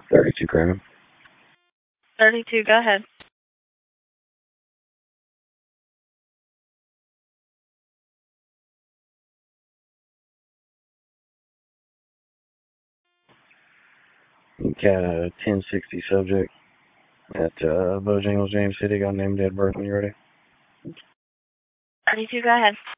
32 Craven. 32, go ahead. Got a 1060 subject at Bojangles, James City. Got named dead birth when you're ready. 32, go ahead.